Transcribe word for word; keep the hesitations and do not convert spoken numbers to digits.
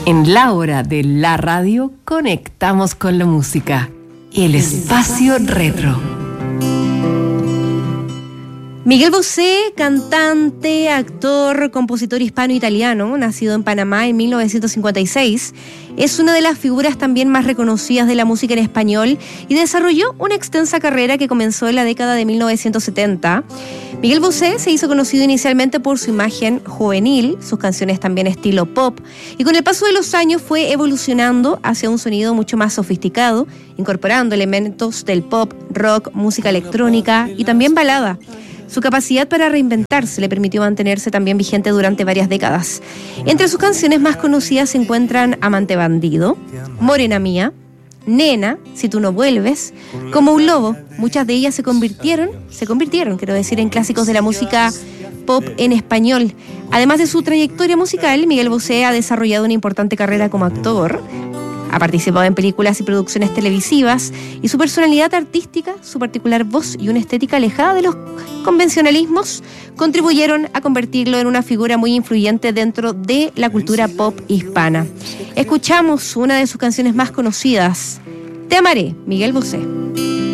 En la hora de la radio conectamos con la música. El espacio retro. Miguel Bosé, cantante, actor, compositor hispano-italiano, nacido en Panamá en mil novecientos cincuenta y seis, es una de las figuras también más reconocidas de la música en español y desarrolló una extensa carrera que comenzó en la década de mil novecientos setenta. Miguel Bosé se hizo conocido inicialmente por su imagen juvenil, sus canciones también estilo pop, y con el paso de los años fue evolucionando hacia un sonido mucho más sofisticado, incorporando elementos del pop, rock, música electrónica y también balada. Su capacidad para reinventarse le permitió mantenerse también vigente durante varias décadas. Entre sus canciones más conocidas se encuentran Amante Bandido, Morena Mía, Nena, Si tú no vuelves, Como un lobo. Muchas de ellas se convirtieron, se convirtieron, quiero decir, en clásicos de la música pop en español. Además de su trayectoria musical, Miguel Bosé ha desarrollado una importante carrera como actor. Ha participado en películas y producciones televisivas y su personalidad artística, su particular voz y una estética alejada de los convencionalismos contribuyeron a convertirlo en una figura muy influyente dentro de la cultura pop hispana. Escuchamos una de sus canciones más conocidas, Te amaré, Miguel Bosé.